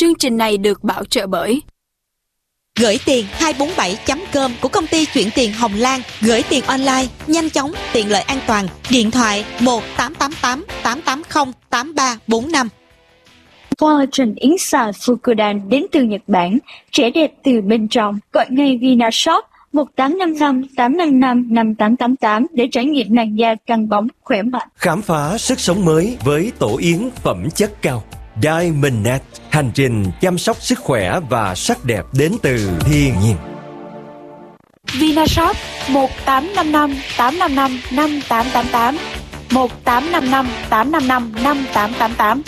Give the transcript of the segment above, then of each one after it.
Chương trình này được bảo trợ bởi Gửi tiền 247.com của công ty chuyển tiền Hồng Lan. Gửi tiền online, nhanh chóng, tiện lợi an toàn. Điện thoại 1-888-880-8345. Collagen Inside Fukudan đến từ Nhật Bản, trẻ đẹp từ bên trong. Gọi ngay Vinashop 1855-855-5888 để trải nghiệm làn da căng bóng, khỏe mạnh. Khám phá sức sống mới với tổ yến phẩm chất cao. Diamond Net, hành trình chăm sóc sức khỏe và sắc đẹp đến từ thiên nhiên. Vinashop 1855-855-5888 1855-855-5888.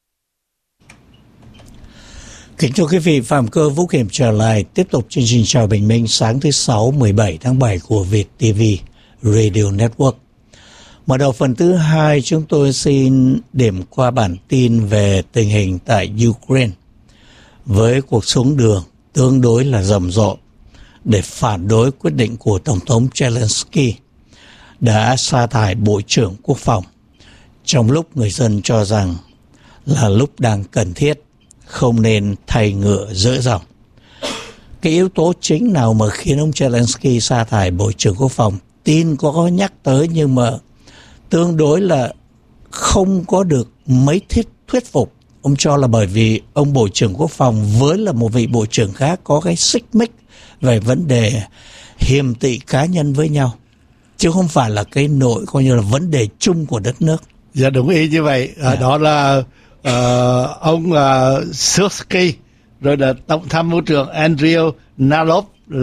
Kính chào quý vị, Phạm Cơ Vũ Kiểm trở lại tiếp tục chương trình Chào Bình Minh sáng thứ 6 17 tháng 7 của Việt TV Radio Network. Mở đầu phần thứ 2, chúng tôi xin điểm qua bản tin về tình hình tại Ukraine với cuộc xuống đường tương đối là rầm rộ để phản đối quyết định của Tổng thống Zelensky đã sa thải Bộ trưởng Quốc phòng trong lúc người dân cho rằng là lúc đang cần thiết, không nên thay ngựa dỡ dòng. Cái yếu tố chính nào mà khiến ông Zelensky sa thải Bộ trưởng Quốc phòng? Tin có nhắc tới nhưng mà tương đối là không có được mấy thuyết phục. Ông cho là bởi vì ông Bộ trưởng Quốc phòng với là một vị Bộ trưởng khác có cái xích mích về vấn đề hiềm tị cá nhân với nhau, chứ không phải là cái coi như là vấn đề chung của đất nước. Dạ đúng ý như vậy. Đó là ông Sursky rồi là Tổng tham mưu trưởng Andriy Nalov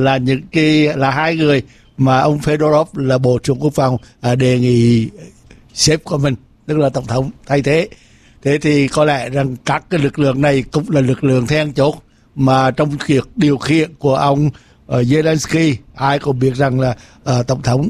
là hai người mà ông Fedorov là Bộ trưởng Quốc phòng đề nghị sếp của mình, tức là Tổng thống thay thế. Thế thì có lẽ rằng các cái lực lượng này cũng là lực lượng then chốt mà trong việc điều khiển của ông Zelensky. Ai cũng biết rằng là Tổng thống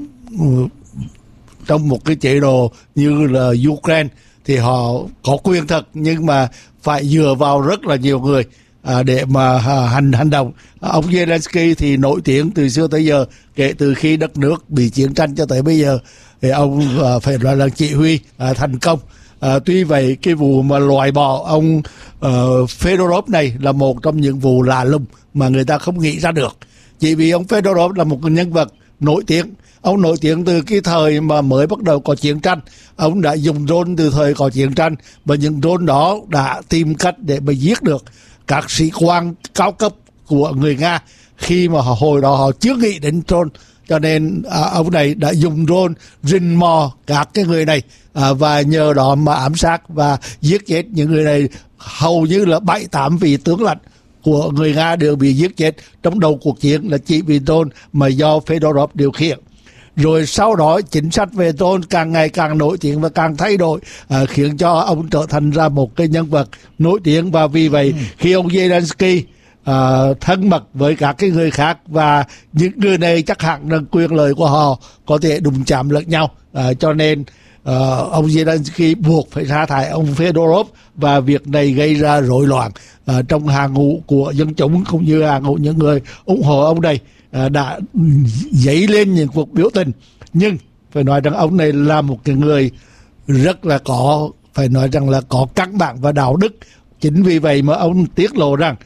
trong một cái chế độ như là Ukraine thì họ có quyền thật, nhưng mà phải dựa vào rất là nhiều người để mà hành động. Ông Zelensky thì nổi tiếng từ xưa tới giờ, kể từ khi đất nước bị chiến tranh cho tới bây giờ thì ông phải nói là chỉ huy thành công. Tuy vậy cái vụ mà loại bỏ ông Fedorov này là một trong những vụ lạ lùng mà người ta không nghĩ ra được. Chỉ vì ông Fedorov là một nhân vật nổi tiếng. Ông nổi tiếng từ cái thời mà mới bắt đầu có chiến tranh. Ông đã dùng drone từ thời có chiến tranh, và những drone đó đã tìm cách để mà giết được các sĩ quan cao cấp của người Nga khi mà hồi đó họ chưa nghĩ đến drone. Cho nên ông này đã dùng drone rình mò các cái người này và nhờ đó mà ám sát và giết chết những người này. Hầu như là 7-8 vị tướng lãnh của người Nga đều bị giết chết trong đầu cuộc chiến là chỉ vì drone mà do Fedorov điều khiển. Rồi sau đó chính sách về drone càng ngày càng nổi tiếng và càng thay đổi, khiến cho ông trở thành ra một cái nhân vật nổi tiếng. Và vì vậy khi ông Zelensky thân mật với các cái người khác, và những người này chắc hẳn là quyền lợi của họ có thể đụng chạm lẫn nhau, cho nên ông Zelensky buộc phải sa thải ông Fedorov, và việc này gây ra rối loạn trong hàng ngũ của dân chúng cũng như hàng ngũ những người ủng hộ ông này đã dấy lên những cuộc biểu tình. Nhưng phải nói rằng ông này là một cái người rất là phải nói rằng là có căn bản và đạo đức. Chính vì vậy mà ông tiết lộ rằng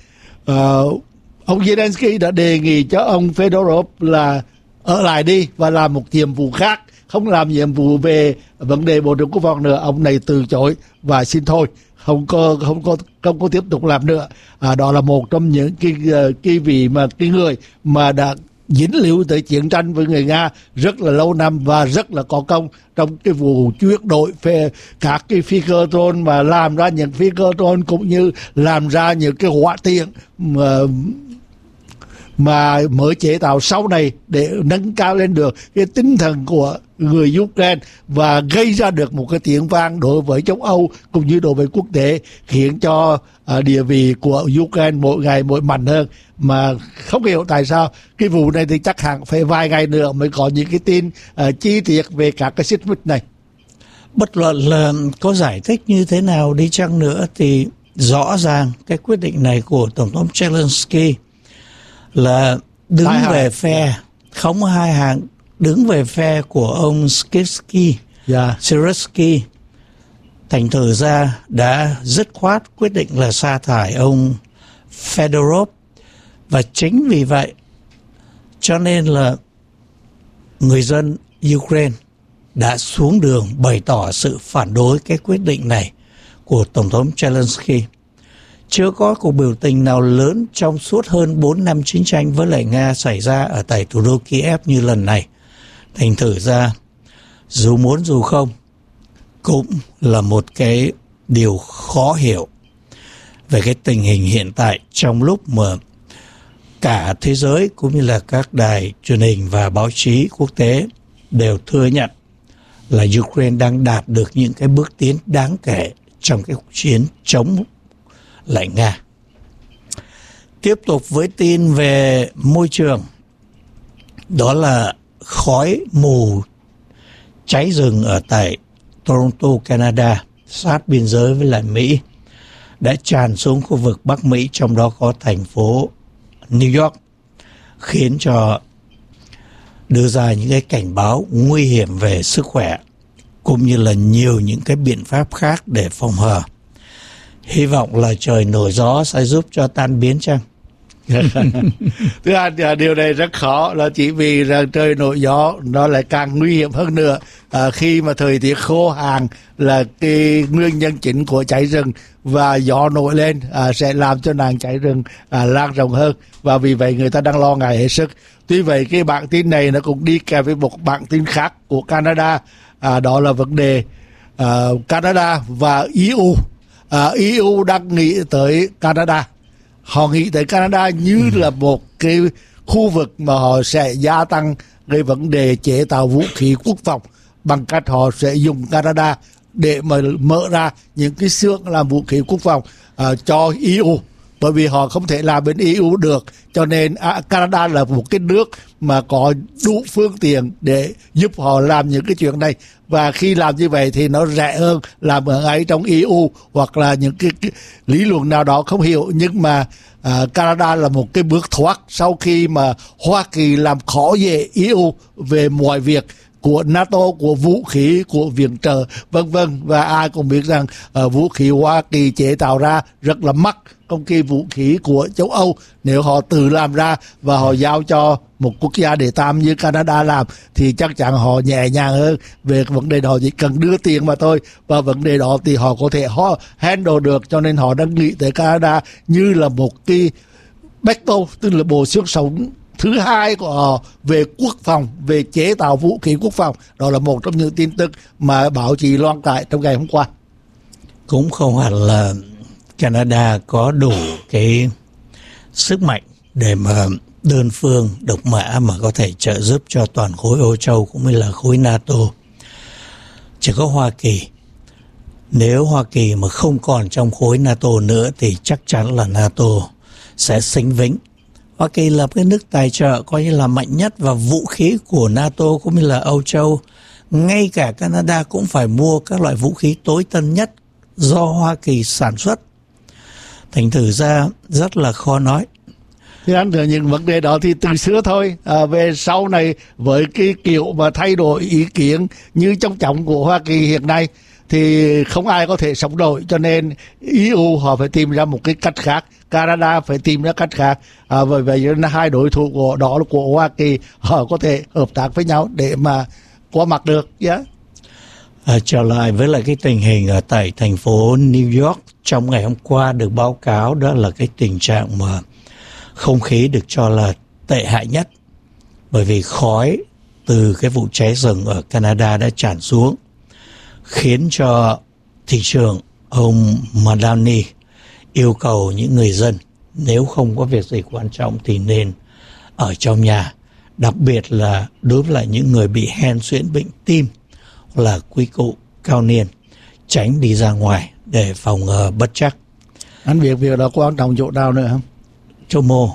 ông Zelensky đã đề nghị cho ông Fedorov là ở lại đi và làm một nhiệm vụ khác, không làm nhiệm vụ về vấn đề Bộ trưởng Quốc phòng nữa. Ông này từ chối và xin thôi, không có tiếp tục làm nữa. Đó là một trong những cái người mà đã dính líu tới chiến tranh với người Nga rất là lâu năm và rất là có công trong cái vụ chuyển đổi về các cái phi cơ drone, mà làm ra những phi cơ drone cũng như làm ra những cái hỏa tiễn mà mới chế tạo sau này để nâng cao lên được cái tinh thần của người Ukraine và gây ra được một cái tiếng vang đối với châu Âu cũng như đối với quốc tế, khiến cho địa vị của Ukraine mỗi ngày mỗi mạnh hơn. Mà không hiểu tại sao cái vụ này thì chắc hẳn phải vài ngày nữa mới có những cái tin chi tiết về các cái xích mích này. Bất luận là có giải thích như thế nào đi chăng nữa thì rõ ràng cái quyết định này của Tổng thống Zelensky là đứng về phe, không hai hàng, đứng về phe của ông Syrsky, Thành thử ra đã dứt khoát quyết định là sa thải ông Fedorov. Và chính vì vậy cho nên là người dân Ukraine đã xuống đường bày tỏ sự phản đối cái quyết định này của Tổng thống Zelensky. Chưa có cuộc biểu tình nào lớn trong suốt hơn 4 năm chiến tranh với lại Nga xảy ra ở tại thủ đô Kiev như lần này. Thành thử ra, dù muốn dù không, cũng là một cái điều khó hiểu về cái tình hình hiện tại trong lúc mà cả thế giới cũng như là các đài truyền hình và báo chí quốc tế đều thừa nhận là Ukraine đang đạt được những cái bước tiến đáng kể trong cái cuộc chiến chống lại Nga. Tiếp tục với tin về môi trường, đó là khói mù cháy rừng ở tại Toronto, Canada, sát biên giới với lại Mỹ, đã tràn xuống khu vực Bắc Mỹ, trong đó có thành phố New York, khiến cho đưa ra những cái cảnh báo nguy hiểm về sức khỏe, cũng như là nhiều những cái biện pháp khác để phòng hờ. Hy vọng là trời nổi gió sẽ giúp cho tan biến chăng? Thứ hai, điều này rất khó, là chỉ vì là trời nổi gió nó lại càng nguy hiểm hơn nữa. Khi mà thời tiết khô hạn là cái nguyên nhân chính của cháy rừng, và gió nổi lên sẽ làm cho nạn cháy rừng lan rộng hơn, và vì vậy người ta đang lo ngại hết sức. Tuy vậy cái bản tin này nó cũng đi kèm với một bản tin khác của Canada, đó là vấn đề Canada và EU. EU đang nghĩ tới Canada. Họ nghĩ tới Canada như là một cái khu vực mà họ sẽ gia tăng cái vấn đề chế tạo vũ khí quốc phòng, bằng cách họ sẽ dùng Canada để mà mở ra những cái xưởng làm vũ khí quốc phòng cho EU. Bởi vì họ không thể làm bên EU được, cho nên Canada là một cái nước mà có đủ phương tiện để giúp họ làm những cái chuyện này. Và khi làm như vậy thì nó rẻ hơn làm ở ấy trong EU, hoặc là những cái lý luận nào đó không hiểu. Nhưng mà Canada là một cái bước thoát sau khi mà Hoa Kỳ làm khó dễ EU về mọi việc của NATO, của vũ khí, của viện trợ, vân vân. Và ai cũng biết rằng vũ khí Hoa Kỳ chế tạo ra rất là mắc, trong khi vũ khí của châu Âu nếu họ tự làm ra và họ giao cho một quốc gia để tam như Canada làm thì chắc chắn họ nhẹ nhàng hơn về vấn đề đó, chỉ cần đưa tiền mà thôi, và vấn đề đó thì họ có thể handle được. Cho nên họ đang nghĩ tới Canada như là một cái backbone, tức là bộ xương sống thứ hai của họ về quốc phòng, về chế tạo vũ khí quốc phòng. Đó là một trong những tin tức mà báo chí loan tải trong ngày hôm qua. Cũng không hẳn là Canada có đủ cái sức mạnh để mà đơn phương độc mã mà có thể trợ giúp cho toàn khối Âu Châu cũng như là khối NATO. Chỉ có Hoa Kỳ. Nếu Hoa Kỳ mà không còn trong khối NATO nữa thì chắc chắn là NATO sẽ sính vĩnh. Hoa Kỳ là cái nước tài trợ coi như là mạnh nhất, và vũ khí của NATO cũng như là Âu Châu, ngay cả Canada cũng phải mua các loại vũ khí tối tân nhất do Hoa Kỳ sản xuất. Thành thử ra rất là khó nói. Thì anh thừa những vấn đề đó thì từ xưa thôi. Về sau này với cái kiểu mà thay đổi ý kiến như trong chóng của Hoa Kỳ hiện nay thì không ai có thể sống nổi, cho nên EU họ phải tìm ra một cái cách khác, Canada phải tìm ra cách khác. Bởi vậy hai đối thủ của đó là của Hoa Kỳ, họ có thể hợp tác với nhau để mà qua mặt được. Trở lại với lại cái tình hình ở tại thành phố New York trong ngày hôm qua, được báo cáo đó là cái tình trạng mà không khí được cho là tệ hại nhất, bởi vì khói từ cái vụ cháy rừng ở Canada đã tràn xuống, khiến cho thị trưởng ông Madani yêu cầu những người dân nếu không có việc gì quan trọng thì nên ở trong nhà, đặc biệt là đối với lại những người bị hen suyễn bệnh tim hoặc là quý cụ cao niên, tránh đi ra ngoài để phòng ngừa bất trắc. Anh biết việc đó quan trọng chỗ nào nữa không? Chỗ mô.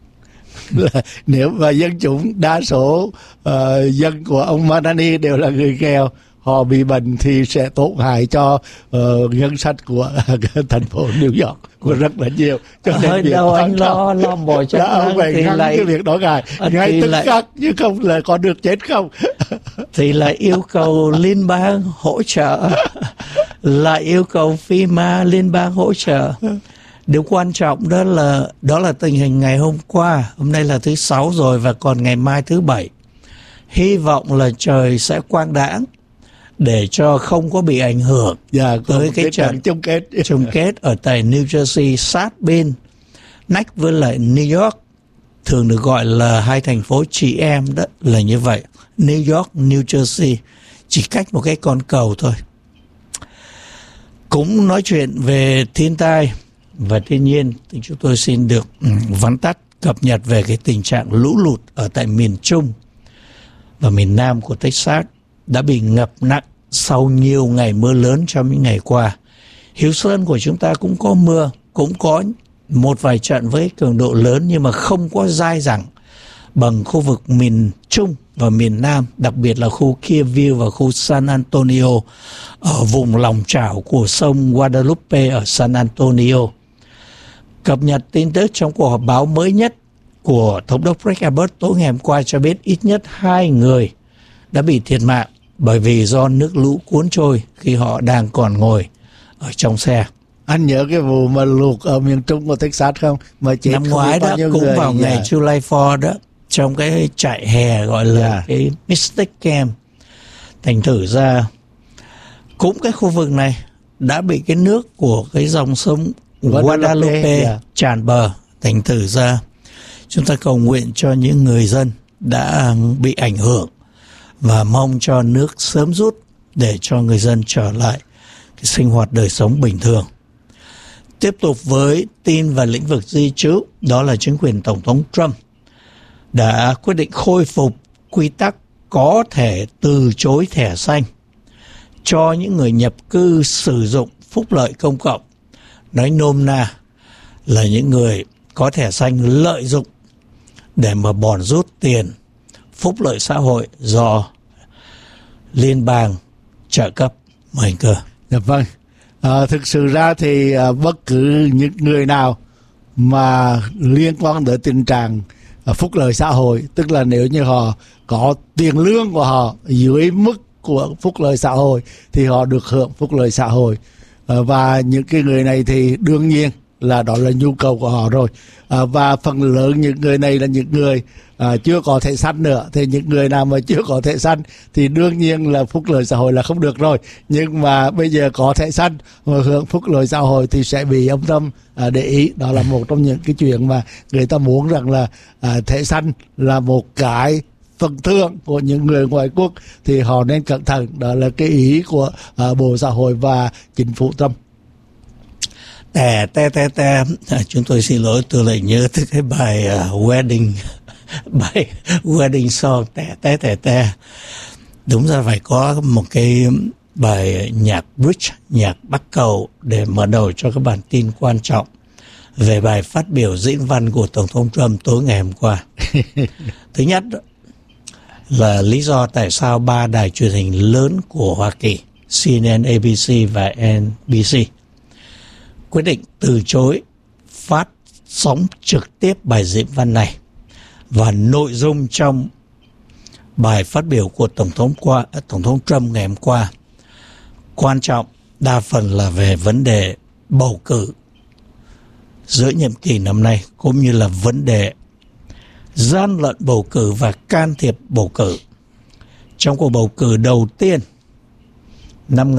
Nếu mà dân chúng đa số dân của ông Madani đều là người nghèo, họ bị bệnh thì sẽ tổn hại cho ngân sách của thành phố New York của rất là nhiều. Cho nên việc đâu anh lo bồi chắc ông phải ngăn cái việc đó ngay tức khắc, chứ không là có được chết không. Thì là yêu cầu liên bang hỗ trợ lại yêu cầu FEMA liên bang hỗ trợ. Điều quan trọng đó là tình hình ngày hôm qua, hôm nay là thứ Sáu rồi và còn ngày mai thứ Bảy. Hy vọng là trời sẽ quang đãng để cho không có bị ảnh hưởng tới cái trận chung kết ở tại New Jersey, sát bên nách với lại New York, thường được gọi là hai thành phố chị em, đó là như vậy. New York, New Jersey chỉ cách một cái con cầu thôi. Cũng nói chuyện về thiên tai và thiên nhiên thì chúng tôi xin được vắn tắt cập nhật về cái tình trạng lũ lụt ở tại miền Trung và miền Nam của Texas đã bị ngập nặng sau nhiều ngày mưa lớn trong những ngày qua. Houston của chúng ta cũng có mưa, cũng có một vài trận với cường độ lớn nhưng mà không có dai dẳng bằng khu vực miền Trung và miền Nam, đặc biệt là khu Keyville và khu San Antonio ở vùng lòng chảo của sông Guadalupe ở San Antonio. Cập nhật tin tức trong cuộc họp báo mới nhất của Thống đốc Greg Abbott tối ngày hôm qua cho biết ít nhất 2 người đã bị thiệt mạng bởi vì do nước lũ cuốn trôi khi họ đang còn ngồi ở trong xe. Anh nhớ cái vụ mà lụt ở miền Trung của Texas không? Mà chết năm ngoái đó cũng người, vào ngày July 4 đó, trong cái trại hè gọi là cái Mystic Camp. Thành thử ra cũng cái khu vực này đã bị cái nước của cái dòng sông Guadalupe tràn bờ. Thành thử ra chúng ta cầu nguyện cho những người dân đã bị ảnh hưởng và mong cho nước sớm rút để cho người dân trở lại cái sinh hoạt đời sống bình thường. Tiếp tục với tin và lĩnh vực di trú, đó là chính quyền Tổng thống Trump đã quyết định khôi phục quy tắc có thể từ chối thẻ xanh cho những người nhập cư sử dụng phúc lợi công cộng. Nói nôm na là những người có thẻ xanh lợi dụng để mà bòn rút tiền phúc lợi xã hội do liên bang trợ cấp. Mời anh Cơ. Dạ vâng. Thực sự ra thì bất cứ những người nào mà liên quan tới tình trạng phúc lợi xã hội, tức là nếu như họ có tiền lương của họ dưới mức của phúc lợi xã hội thì họ được hưởng phúc lợi xã hội. Và những cái người này thì đương nhiên là đó là nhu cầu của họ rồi. Và phần lớn những người này là những người chưa có thẻ xanh nữa. Thì những người nào mà chưa có thẻ xanh thì đương nhiên là phúc lợi xã hội là không được rồi. Nhưng mà bây giờ có thẻ xanh mà hưởng phúc lợi xã hội thì sẽ bị ông Trump để ý. Đó là một trong những cái chuyện mà người ta muốn rằng là thẻ xanh là một cái phần thưởng của những người ngoại quốc thì họ nên cẩn thận. Đó là cái ý của Bộ Xã hội và chính phủ Trump. Chúng tôi xin lỗi, tôi lại nhớ tới cái bài wedding song tè. Đúng ra phải có một cái bài nhạc bridge, nhạc bắc cầu để mở đầu cho các bản tin quan trọng về bài phát biểu diễn văn của Tổng thống Trump tối ngày hôm qua. Thứ nhất là lý do tại sao 3 đài truyền hình lớn của Hoa Kỳ, CNN, ABC và NBC, quyết định từ chối phát sóng trực tiếp bài diễn văn này. Và nội dung trong bài phát biểu của Tổng thống Trump ngày hôm qua quan trọng đa phần là về vấn đề bầu cử giữa nhiệm kỳ năm nay, cũng như là vấn đề gian lận bầu cử và can thiệp bầu cử. Trong cuộc bầu cử đầu tiên năm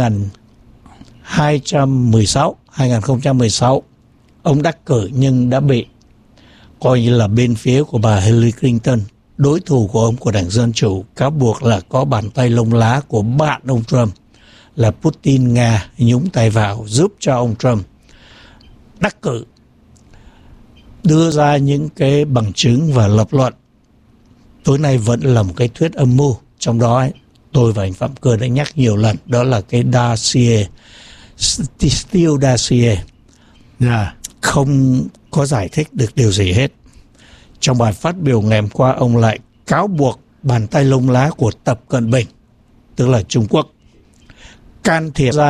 2016, ông đắc cử nhưng đã bị coi như là bên phía của bà Hillary Clinton, đối thủ của ông của Đảng Dân Chủ, cáo buộc là có bàn tay lông lá của bạn ông Trump là Putin, Nga nhúng tay vào giúp cho ông Trump đắc cử, đưa ra những cái bằng chứng và lập luận. Tối nay vẫn là một cái thuyết âm mưu, trong đó tôi và anh Phạm Cơ đã nhắc nhiều lần, đó là cái dossier, Steele dossier. Không có giải thích được điều gì hết. Trong bài phát biểu ngày hôm qua, ông lại cáo buộc bàn tay lông lá của Tập Cận Bình, tức là Trung Quốc, can thiệp ra